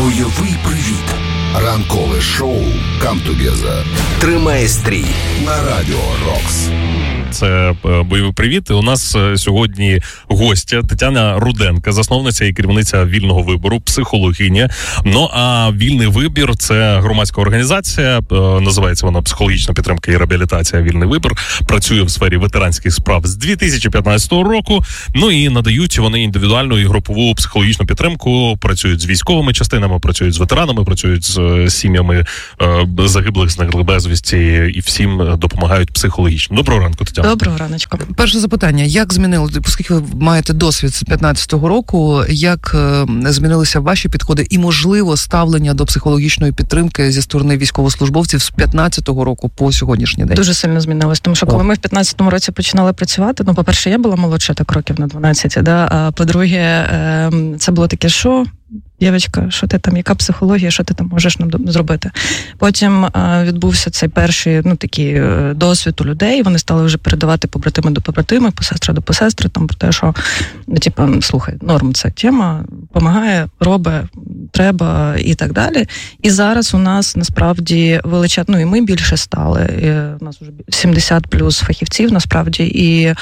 Бойовий привіт. Ранкове шоу «Come Together». Тримає стрій на Радіо Рокс. Це «Бойовий привіт». І у нас сьогодні гостя Тетяна Руденко, засновниця і керівниця «Вільного вибору», психологиня. Ну, а «Вільний вибір» – це громадська організація, називається вона «Психологічна підтримка і реабілітація. Вільний вибір». Працює в сфері ветеранських справ з 2015 року. Ну, і надають вони індивідуальну і групову психологічну підтримку. Працюють з військовими частинами, працюють з ветеранами, працюють з сім'ями загиблих, зниклих безвісті і всім допомагають психологічно. Доброго ранку, Тетяна. Доброго раночку. Перше запитання. Як змінилося, оскільки ви маєте досвід з 15-го року, як змінилися ваші підходи і, можливо, ставлення до психологічної підтримки зі сторони військовослужбовців з 15-го року по сьогоднішній день? Дуже сильно змінилось, тому що коли ми в 15-му році починали працювати, ну, по-перше, я була молодша так років на 12, да? А по-друге, це було таке, що... Дівчинка, що ти там, яка психологія, що ти там можеш нам зробити? Потім відбувся цей перший, такий досвід у людей, вони стали вже передавати побратими до побратими, посестри до посестри, там про те, що, слухай, норм ця тема, допомагає, робить, треба і так далі. І зараз у нас насправді величезно, і ми більше стали, і у нас вже 70 плюс фахівців, насправді, і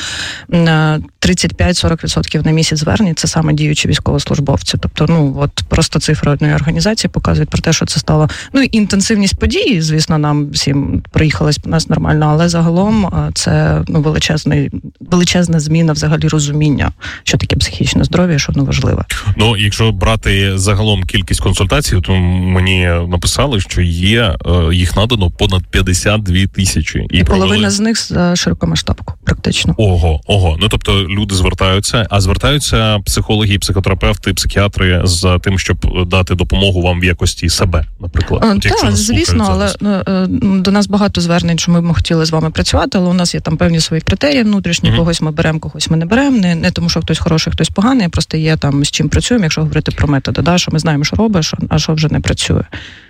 35-40% на місяць звернень, це саме діючі військовослужбовці. Тобто, просто цифри одної організації показують про те, що це стало... і інтенсивність подій, звісно, нам всім приїхалось по нас нормально, але загалом це величезна зміна взагалі розуміння, що таке психічне здоров'я, що воно важливе. Якщо брати загалом кількість консультацій, то мені написали, що їх надано понад 52 тисячі. І половина з них за широкомасштабку, практично. Ого. Тобто люди звертаються психологи, психотерапевти, психіатри з тим, щоб дати допомогу вам в якості себе, наприклад. Так, звісно, але до нас багато звернень, що ми б хотіли з вами працювати, але у нас є там певні свої критерії внутрішні, когось ми беремо, когось ми не беремо, не тому, що хтось хороший, хтось поганий, просто є там з чим працюємо, якщо говорити про методи, що ми знаємо, що робиш, а що вже не працює.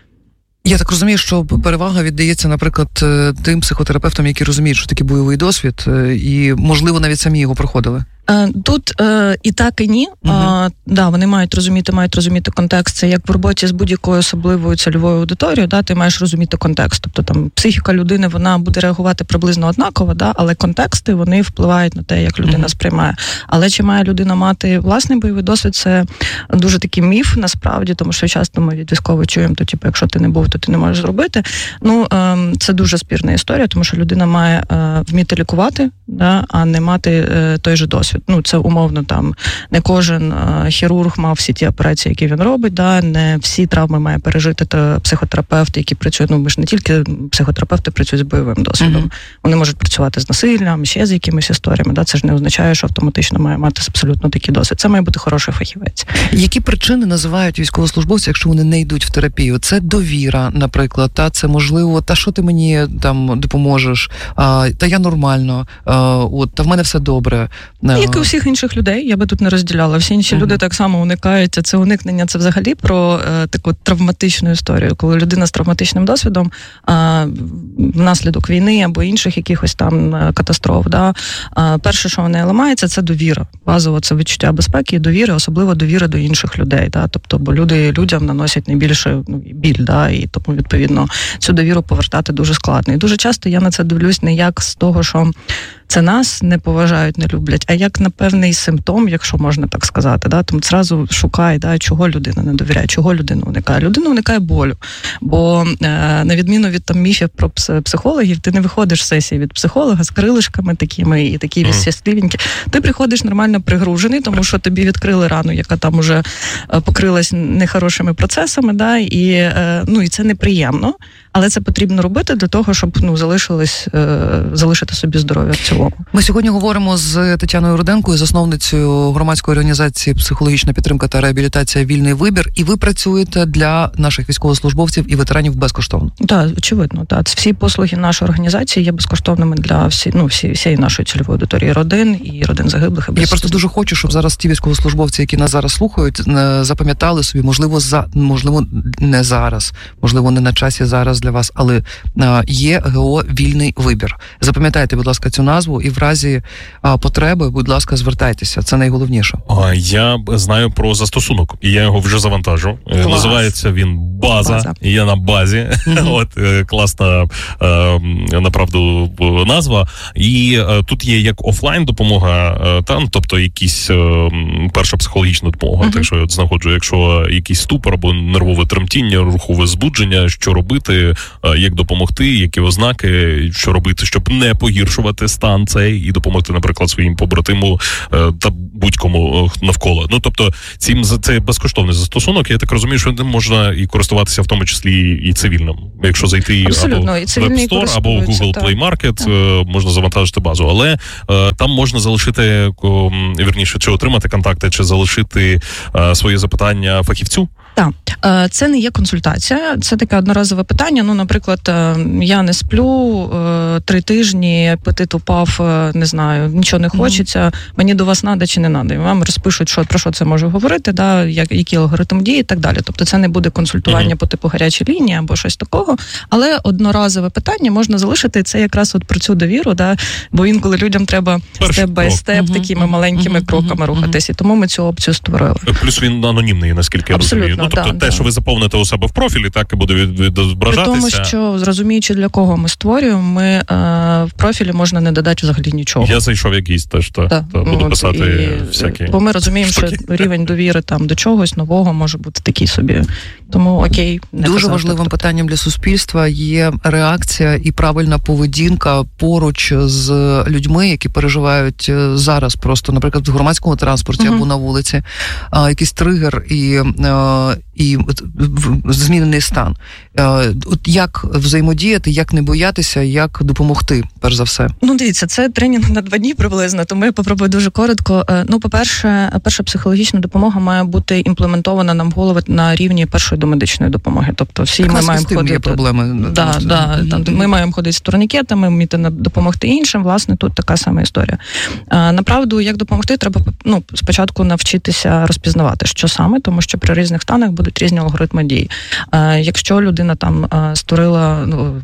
Я так розумію, що перевага віддається, наприклад, тим психотерапевтам, які розуміють, що таке бойовий досвід, і, можливо, навіть самі його проходили. Тут і так, і ні. Вони мають розуміти контекст. Це як в роботі з будь-якою особливою цільовою аудиторією, ти маєш розуміти контекст. Тобто там психіка людини, вона буде реагувати приблизно однаково, але контексти, вони впливають на те, як людина сприймає. Але чи має людина мати власний бойовий досвід, це дуже такий міф, насправді, тому що часто ми від військових чуємо, то якщо ти не був, то ти не можеш зробити. Це дуже спірна історія, тому що людина має вміти лікувати, а не мати той же досвід. Це умовно, там не кожен хірург мав всі ті операції, які він робить, не всі травми має пережити психотерапевти, які працюють. Ми ж не тільки психотерапевти працюють з бойовим досвідом. Вони можуть працювати з насиллям, ще з якимись історіями. Це ж не означає, що автоматично має мати абсолютно такий досвід. Це має бути хороший фахівець. Які причини називають військовослужбовці, якщо вони не йдуть в терапію? Це довіра, наприклад, це можливо, що ти мені там допоможеш, та я нормально, та в мене все добре. Як і у всіх інших людей, я би тут не розділяла. Всі інші люди так само уникають. Це уникнення, це взагалі про таку травматичну історію. Коли людина з травматичним досвідом внаслідок війни або інших якихось там катастроф, перше, що в неї ламається, це довіра. Базово це відчуття безпеки і довіри, особливо довіра до інших людей. Тобто, бо людям наносять найбільше біль, і тому, відповідно, цю довіру повертати дуже складно. І дуже часто я на це дивлюсь не як з того, що це нас не поважають, не люблять, а як на певний симптом, якщо можна так сказати. Тому зразу шукай, чого людина не довіряє, чого людина уникає. Людина уникає болю. Бо на відміну від там міфів про психологів, ти не виходиш з сесії від психолога з крилишками такими і такі щасливенькі. Ти приходиш нормально пригружений, тому що тобі відкрили рану, яка там уже покрилась нехорошими процесами, і це неприємно. Але це потрібно робити для того, щоб залишити собі здоров'я в цілому. Ми сьогодні говоримо з Тетяною Руденкою, засновницею громадської організації «Психологічна підтримка та реабілітація. Вільний вибір». І ви працюєте для наших військовослужбовців і ветеранів безкоштовно. Так, очевидно. Всі послуги нашої організації є безкоштовними для всієї нашої цільової аудиторії, родин і родин загиблих. Я просто дуже хочу, щоб зараз ті військовослужбовці, які нас зараз слухають, запам'ятали собі, можливо, не зараз, можливо, не на часі зараз для для вас, але є ГО «Вільний вибір». Запам'ятайте, будь ласка, цю назву і в разі потреби, будь ласка, звертайтеся. Це найголовніше. Я знаю про застосунок, і я його вже завантажу. Називається він «База». І я на базі. От, класна, направду, назва. І тут є як офлайн допомога, там, тобто якісь перша психологічна допомога. Так що я знаходжу, якщо якийсь ступор або нервове тремтіння, рухове збудження, що робити, як допомогти, які ознаки, що робити, щоб не погіршувати стан цей і допомогти, наприклад, своїм побратиму та будь-кому навколо. Ну, тобто, це безкоштовний застосунок, я так розумію, що ним можна і користуватися в тому числі і цивільним. Якщо зайти або в Web Store, або в Google Play Market, можна завантажити базу. Але там можна залишити, вірніше, чи отримати контакти, чи залишити свої запитання фахівцю. Так, це не є консультація, це таке одноразове питання. Ну, наприклад, я не сплю 3 тижні, апетит упав, не знаю, нічого не хочеться, мені до вас надо чи не надо. І вам розпишуть, про що це може говорити, да, який алгоритм дії і так далі. Тобто це не буде консультування по типу гарячої лінії або щось такого, але одноразове питання можна залишити, це якраз от про цю довіру, да, бо інколи людям треба степ-бай-степ такими маленькими кроками рухатись, і тому ми цю опцію створили. Плюс він анонімний, наскільки я розумію. Ну, тобто те, що ви заповните у себе в профілі, так і буде відображатися. При тому, що, зрозуміючи, для кого ми створюємо, ми в профілі можна не додати взагалі нічого. Я зайшов якийсь теж, буду писати всякі. Бо ми розуміємо, що рівень довіри там до чогось нового може бути такий собі. Тому окей. Дуже важливим питанням для суспільства є реакція і правильна поведінка поруч з людьми, які переживають зараз просто, наприклад, в громадському транспорті або на вулиці, якийсь тригер і змінений стан. От як взаємодіяти, як не боятися, як допомогти, перш за все? Ну, дивіться, це тренінг на 2 дні приблизно, тому я попробую дуже коротко. Ну, по-перше, перша психологічна допомога має бути імплементована нам в голови на рівні першої домедичної допомоги. Тобто всі ми маємо ходити... є проблеми. Ми маємо ходити з турнікетами, вміти допомогти іншим. Власне, тут така сама історія. Направду, як допомогти, треба спочатку навчитися розпізнавати, що саме, тому що при різних станах будуть різні алгоритми дій. Якщо людина там створила,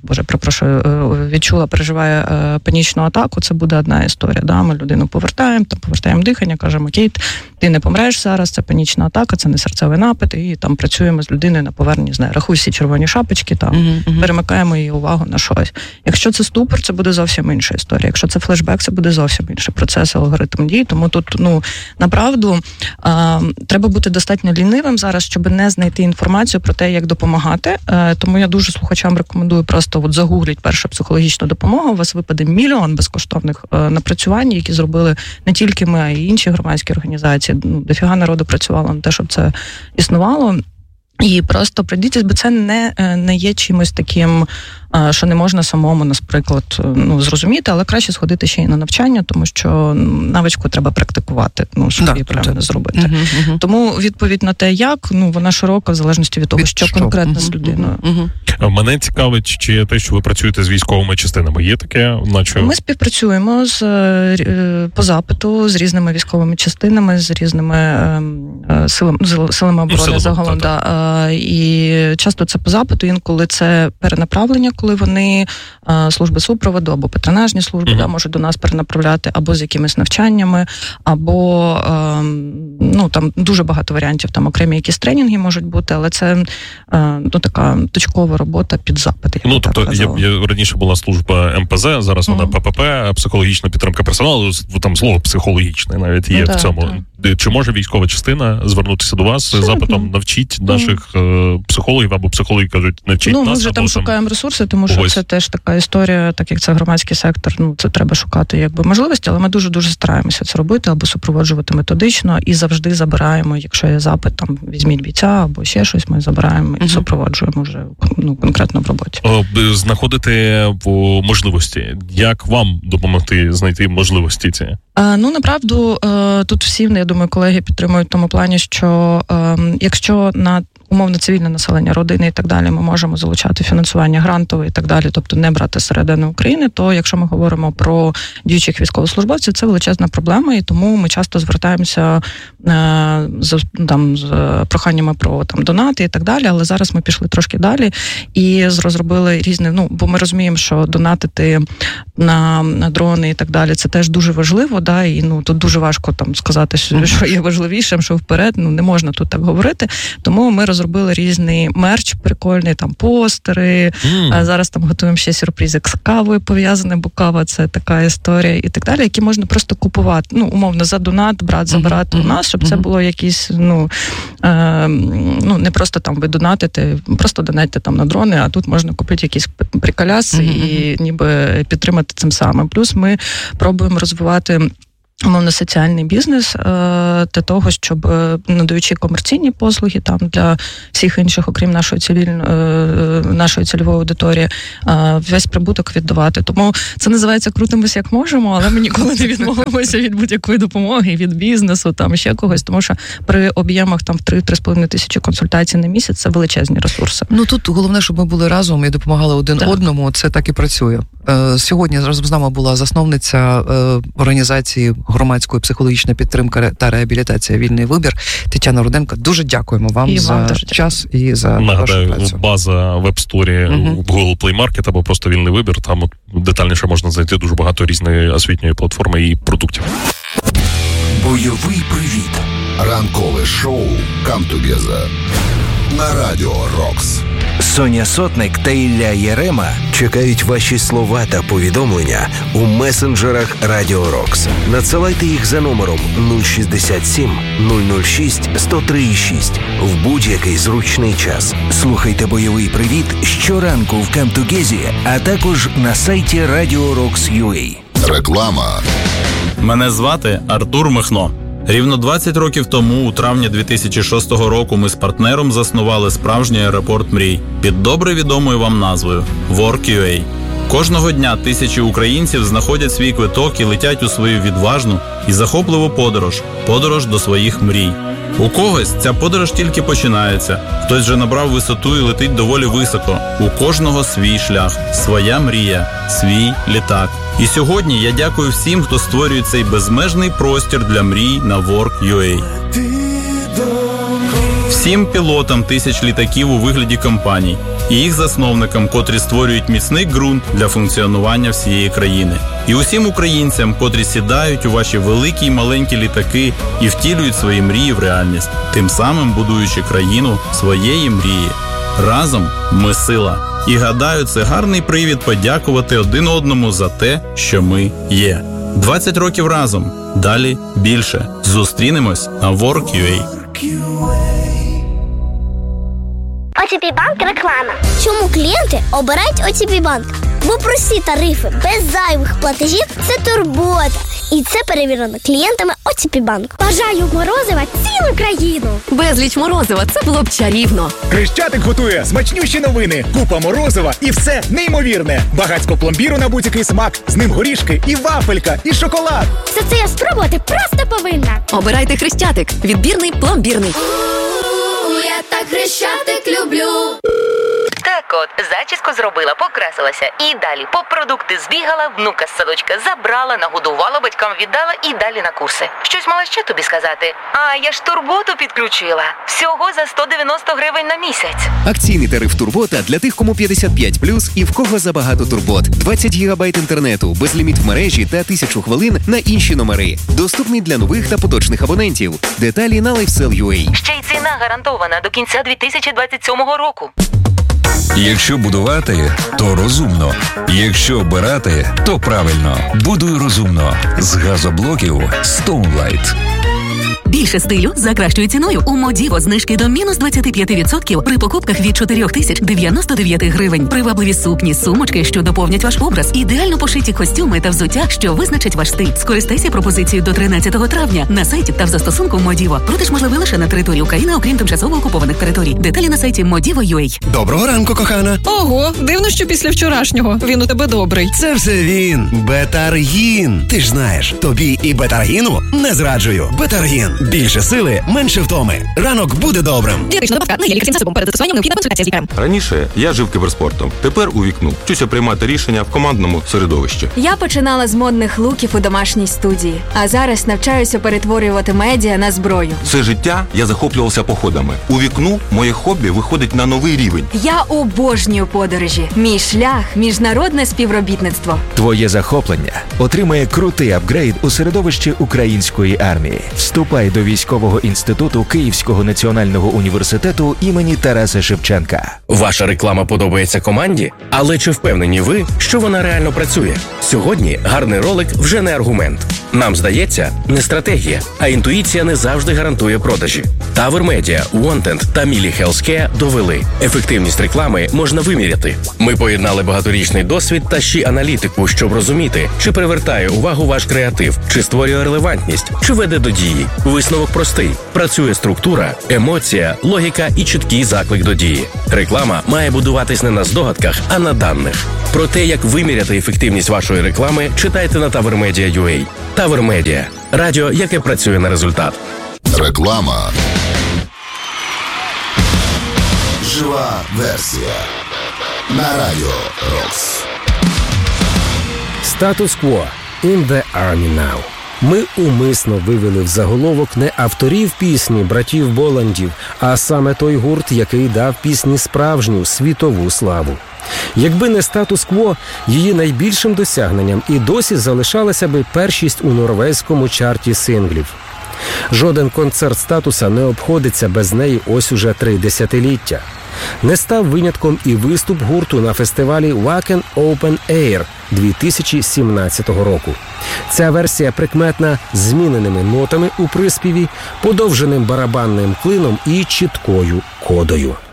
відчула, переживає панічну атаку, це буде одна історія. Да? Ми людину повертаємо дихання, кажемо, окей, ти не помреш зараз, це панічна атака, це не серцевий напад, і там працюємо з людиною на поверненні, рахуй всі червоні шапочки, перемикаємо її увагу на щось. Якщо це ступор, це буде зовсім інша історія. Якщо це флешбек, це буде зовсім інший процес, алгоритм дій. Тому тут, направду, треба бути достатньо лінивим зараз, щоб не знайти інформацію про те, як допомагати. Тому я дуже слухачам рекомендую просто загугліть перша психологічна допомога. У вас випаде мільйон безкоштовних напрацювань, які зробили не тільки ми, а й інші громадські організації. Дофіга народу працювало на те, щоб це існувало. І просто прийдіть, бо це не є чимось таким, що не можна самому, наприклад, зрозуміти, але краще сходити ще й на навчання, тому що навичку треба практикувати, щоб її правильно зробити. Тому відповідь на те, як, вона широка, в залежності від того, що конкретно з людиною. Мене цікавить, чи те, що ви працюєте з військовими частинами, є таке? Ми співпрацюємо по запиту з різними військовими частинами, з різними силами оборони загалом. І часто це по запиту, інколи це перенаправлення, коли вони служби супроводу або патронажні служби можуть до нас перенаправляти, або з якимись навчаннями, або там дуже багато варіантів, там окремі якісь тренінги можуть бути, але це така точкова робота під запити. Тобто раніше була служба МПЗ, зараз вона ППП, психологічна підтримка персоналу, там слово психологічне навіть є в цьому. Чи може військова частина звернутися до вас з запитом навчіть наших психологів, або психологи кажуть, навчіть нас? Ми вже там шукаємо ресурси, тому що це теж така історія, так як це громадський сектор, це треба шукати можливості, але ми дуже-дуже стараємося це робити, або супроводжувати методично, і завжди забираємо, якщо є запит, там, візьміть бійця, або ще щось, ми забираємо і супроводжуємо вже конкретно в роботі. Знаходити можливості. Як вам допомогти знайти можливості ці? Направду, тут всі, я думаю, колеги підтримують в тому плані, що якщо на умовно цивільне населення, родини і так далі, ми можемо залучати фінансування грантове і так далі, тобто не брати середини України, то якщо ми говоримо про діючих військовослужбовців, це величезна проблема, і тому ми часто звертаємося з проханнями про донати і так далі, але зараз ми пішли трошки далі і розробили різні, бо ми розуміємо, що донатити на дрони і так далі, це теж дуже важливо, да, і тут дуже важко сказати, що є важливішим, що вперед, не можна тут так говорити, тому ми розробили різний мерч, прикольний, постери, зараз готуємо ще сюрпризик з кавою пов'язаний, бо кава це така історія і так далі, які можна просто купувати, умовно, за донат, забирати у нас, щоб це було якісь, не просто ви донатите, просто донатите на дрони, а тут можна купити якісь приколяси і ніби підтримати цим самим. Плюс ми пробуємо розвивати умовно соціальний бізнес для того, щоб надаючи комерційні послуги для всіх інших, окрім нашої цільової аудиторії, весь прибуток віддавати. Тому це називається «крутимось як можемо», але ми ніколи не відмовимося від будь-якої допомоги, від бізнесу, ще когось, тому що при об'ємах в 3-3,5 тисячі консультацій на місяць це величезні ресурси. Тут головне, щоб ми були разом і допомагали один одному, це так і працює. Сьогодні разом з нами була засновниця організації громадської психологічної підтримки та реабілітація «Вільний вибір» Тетяна Руденко. Дуже дякуємо вам за час і за вашу працю. База веб-сторі в Google Play Market або просто «Вільний вибір». Там детальніше можна знайти дуже багато різної освітньої платформи і продуктів. Бойовий привіт. Ранкове шоу «Come Together» на Радіо Рокс. Соня Сотник та Ілля Єрема чекають ваші слова та повідомлення у месенджерах Радіо Рокс. Надсилайте їх за номером 067 006 103,6 в будь-який зручний час. Слухайте «Бойовий привіт» щоранку в Come Together, а також на сайті Radio Rocks.ua. Реклама. Мене звати Артур Михно. Рівно 20 років тому, у травні 2006 року, ми з партнером заснували справжній аеропорт мрій під добре відомою вам назвою Work.ua. Кожного дня тисячі українців знаходять свій квиток і летять у свою відважну і захопливу подорож до своїх мрій. У когось ця подорож тільки починається, хтось вже набрав висоту і летить доволі високо. У кожного свій шлях, своя мрія, свій літак. І сьогодні я дякую всім, хто створює цей безмежний простір для мрій на Work.ua. Всім пілотам тисяч літаків у вигляді компаній і їх засновникам, котрі створюють міцний ґрунт для функціонування всієї країни. І усім українцям, котрі сідають у ваші великі й маленькі літаки і втілюють свої мрії в реальність, тим самим будуючи країну своєї мрії. Разом ми сила. І гадаю, це гарний привід подякувати один одному за те, що ми є. 20 років разом. Далі більше. Зустрінемось на Work.ua. ОТП Банк реклама. Чому клієнти обирають ОТП Банк? Бо прості тарифи, без зайвих платежів – це турбота. І це перевірено клієнтами ОТП Банк. Бажаю морозива цілу країну. Безліч морозива – це було б чарівно. Хрещатик готує смачнющі новини. Купа морозива і все неймовірне. Багацько пломбіру на будь-який смак. З ним горішки і вафелька, і шоколад. Все це я спробувати просто повинна. Обирайте Хрещатик. Відбірний, пломбірний. Я так Хрещатик люблю. Так от, зачіску зробила, покрасилася і далі по продукти збігала, внука з садочка забрала, нагодувала, батькам віддала і далі на курси. Щось мала ще тобі сказати? А, я ж турботу підключила. Всього за 190 гривень на місяць. Акційний тариф «Турбота» для тих, кому 55+, і в кого забагато турбот. 20 гігабайт інтернету, безліміт в мережі та 1000 хвилин на інші номери. Доступний для нових та поточних абонентів. Деталі на LifeSell.ua. Ще й ціна гарантована до кінця 2027 року. Якщо будувати, то розумно. Якщо обирати, то правильно. Будуй розумно. З газоблоків Stoneline. Більше стилю за кращою ціною. У Модіво знижки до мінус 25% при покупках від 4099 гривень. Привабливі сукні, сумочки, що доповнять ваш образ. Ідеально пошиті костюми та взуття, що визначать ваш стиль. Скористайся пропозицією до 13 травня на сайті та в застосунку Модіво. Продаж можливий лише на території України, окрім тимчасово окупованих територій. Деталі на сайті Modivo.ua. Доброго ранку, кохана. Ого, дивно, що після вчорашнього. Він у тебе добрий. Це все він. Бетаргін. Ти ж знаєш, тобі і Бетаргіну не зраджую. Бетаргін. Більше сили, менше втоми. Ранок буде добрим. Дієтична добавка на є лікарським засобом. Перед застосуванням необхідна консультація з лікарем. Раніше я жив кіберспортом. Тепер у вікну. Вчуся приймати рішення в командному середовищі. Я починала з модних луків у домашній студії. А зараз навчаюся перетворювати медіа на зброю. Все життя я захоплювався походами. У вікну моє хобі виходить на новий рівень. Я обожнюю подорожі. Мій шлях – міжнародне співробітництво. Твоє захоплення отримає крутий апгрейд у середовищі української армії. Вступай до військового інституту Київського національного університету імені Тараса Шевченка. Ваша реклама подобається команді? Але чи впевнені ви, що вона реально працює? Сьогодні гарний ролик вже не аргумент. Нам здається, не стратегія, а інтуїція не завжди гарантує продажі. Tower Media, Wanted та Мілі Healthcare довели. Ефективність реклами можна виміряти. Ми поєднали багаторічний досвід та ще аналітику, щоб розуміти, чи привертає увагу ваш креатив, чи створює релевантність, чи веде до дії. Висновок простий. Працює структура, емоція, логіка і чіткий заклик до дії. Реклама має будуватись не на здогадках, а на даних. Про те, як виміряти ефективність вашої реклами, читайте на TowerMedia.ua. Tower Media – радіо, яке працює на результат. Реклама. Жива версія. На Радіо Рокс. Статус-кво. In the Army Now. Ми умисно вивели в заголовок не авторів пісні братів Боландів, а саме той гурт, який дав пісні справжню світову славу. Якби не статус-кво, її найбільшим досягненням і досі залишалася би першість у норвезькому чарті синглів. Жоден концерт статуса не обходиться без неї ось уже 3 десятиліття. Не став винятком і виступ гурту на фестивалі Wacken Open Air 2017 року. Ця версія прикметна зміненими нотами у приспіві, подовженим барабанним клином і чіткою кодою.